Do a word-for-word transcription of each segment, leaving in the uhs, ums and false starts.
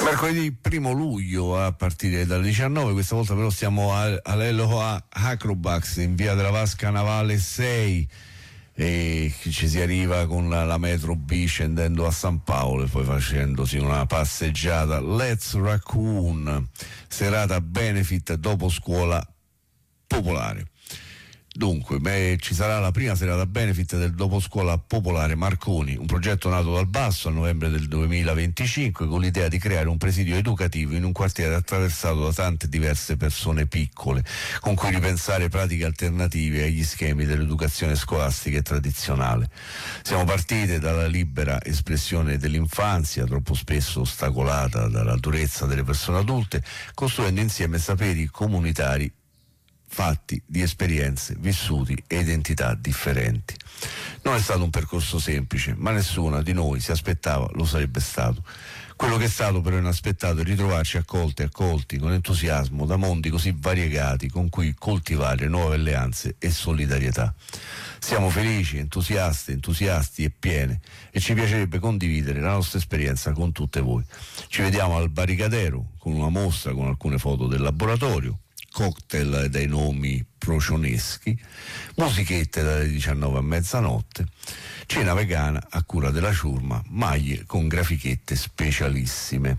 Mercoledì primo luglio a partire dalle diciannove, questa volta però stiamo all'Eloa Acrobax in via della Vasca Navale sei, e ci si arriva con la, la metro B scendendo a San Paolo e poi facendosi una passeggiata. Let's Raccoon, serata benefit dopo scuola popolare. Dunque, beh, ci sarà la prima serata benefit del doposcuola popolare Marconi, un progetto nato dal basso a novembre del duemilaventicinque con l'idea di creare un presidio educativo in un quartiere attraversato da tante diverse persone piccole, con cui ripensare pratiche alternative agli schemi dell'educazione scolastica e tradizionale. Siamo partite dalla libera espressione dell'infanzia, troppo spesso ostacolata dalla durezza delle persone adulte, costruendo insieme saperi comunitari fatti di esperienze, vissuti e identità differenti. Non è stato un percorso semplice, ma nessuna di noi si aspettava lo sarebbe stato. Quello che è stato però inaspettato è ritrovarci accolti e accolti con entusiasmo da mondi così variegati con cui coltivare nuove alleanze e solidarietà. Siamo felici, entusiasti, entusiasti e piene e ci piacerebbe condividere la nostra esperienza con tutte voi. Ci vediamo al Barricadero con una mostra con alcune foto del laboratorio, cocktail dai nomi procioneschi, musichette dalle diciannove a mezzanotte, cena vegana a cura della ciurma, maglie con grafichette specialissime.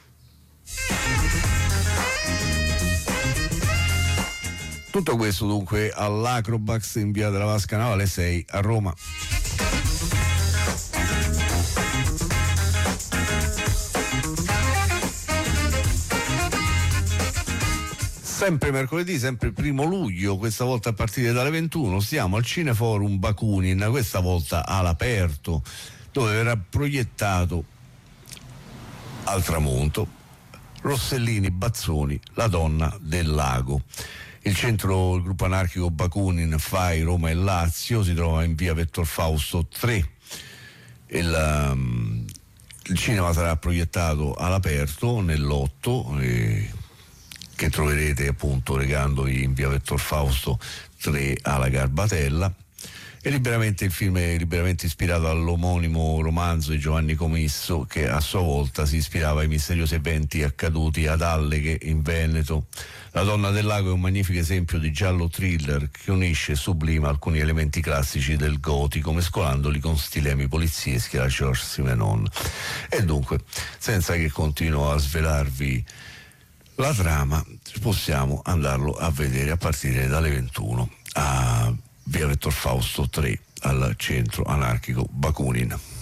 Tutto questo dunque all'Acrobax in via della Vasca Navale sei a Roma. Sempre mercoledì, sempre primo luglio, questa volta a partire dalle ventuno, stiamo al Cineforum Bakunin, questa volta all'aperto, dove verrà proiettato Al tramonto Rossellini Bazzoni, La donna del lago. Il centro, il gruppo anarchico Bakunin F A I Roma e Lazio si trova in via Vettor Fausto tre. Il, um, il cinema sarà proiettato all'aperto nell'otto, e che troverete appunto regandovi in via Vettor Fausto tre alla Garbatella. E liberamente il film è liberamente ispirato all'omonimo romanzo di Giovanni Comisso, che a sua volta si ispirava ai misteriosi eventi accaduti ad Alleghe in Veneto. La donna del lago è un magnifico esempio di giallo thriller che unisce e sublima alcuni elementi classici del gotico, mescolandoli con stilemi polizieschi alla Georges Simenon. E dunque, senza che continuo a svelarvi la trama, possiamo andarlo a vedere a partire dalle ventuno a via Vettor Fausto tre al centro anarchico Bakunin.